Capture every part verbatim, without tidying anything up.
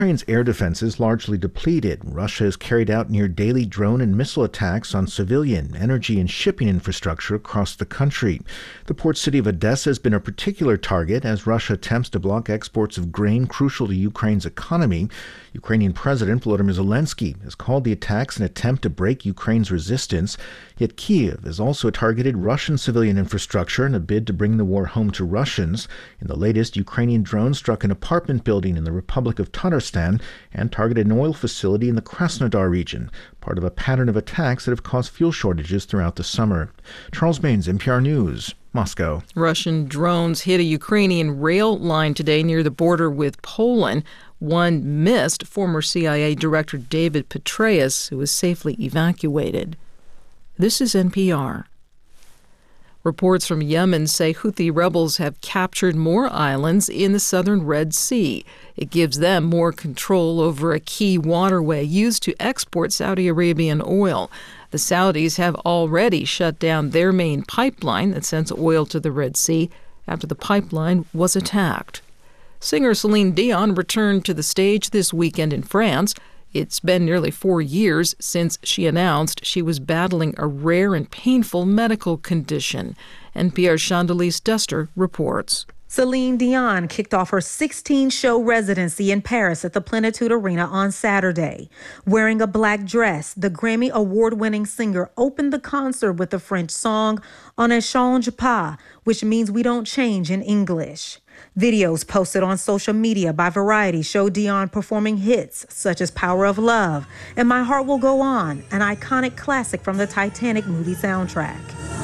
Ukraine's air defense is largely depleted. Russia has carried out near daily drone and missile attacks on civilian, energy, and shipping infrastructure across the country. The port city of Odessa has been a particular target as Russia attempts to block exports of grain crucial to Ukraine's economy. Ukrainian President Volodymyr Zelensky has called the attacks an attempt to break Ukraine's resistance. Yet Kyiv has also targeted Russian civilian infrastructure in a bid to bring the war home to Russians. In the latest, Ukrainian drones struck an apartment building in the Republic of Tatarstan and targeted an oil facility in the Krasnodar region, part of a pattern of attacks that have caused fuel shortages throughout the summer. Charles Baines, N P R News, Moscow. Russian drones hit a Ukrainian rail line today near the border with Poland. One missed former C I A Director David Petraeus, who was safely evacuated. This is N P R. Reports from Yemen say Houthi rebels have captured more islands in the southern Red Sea. It gives them more control over a key waterway used to export Saudi Arabian oil. The Saudis have already shut down their main pipeline that sends oil to the Red Sea after the pipeline was attacked. Singer Celine Dion returned to the stage this weekend in France. It's been nearly four years since she announced she was battling a rare and painful medical condition. N P R's Chandelice Duster reports. Celine Dion kicked off her sixteen-show residency in Paris at the Plenitude Arena on Saturday. Wearing a black dress, the Grammy award-winning singer opened the concert with the French song On ne change pas, which means we don't change in English. Videos posted on social media by Variety show Dion performing hits such as Power of Love and My Heart Will Go On, an iconic classic from the Titanic movie soundtrack.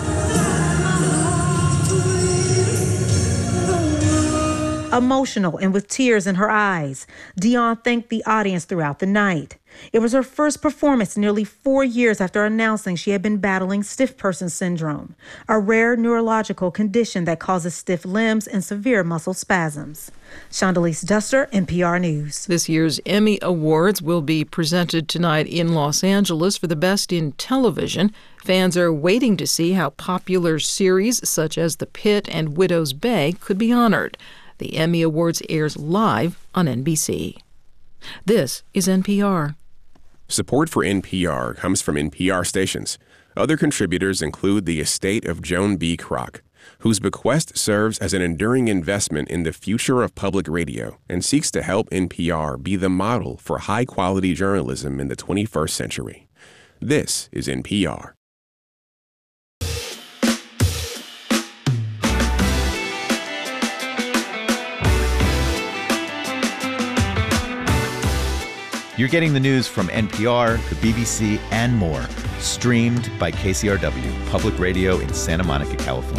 Emotional and with tears in her eyes, Dion thanked the audience throughout the night. It was her first performance nearly four years after announcing she had been battling stiff person syndrome, a rare neurological condition that causes stiff limbs and severe muscle spasms. Chandelice Duster, N P R News. This year's Emmy Awards will be presented tonight in Los Angeles for the best in television. Fans are waiting to see how popular series such as The Pit and Widow's Bay could be honored. The Emmy Awards airs live on N B C. This is N P R. Support for N P R comes from N P R stations. Other contributors include the estate of Joan B. Kroc, whose bequest serves as an enduring investment in the future of public radio and seeks to help N P R be the model for high-quality journalism in the twenty-first century. This is N P R. You're getting the news from N P R, the B B C, and more, streamed by K C R W, Public Radio in Santa Monica, California.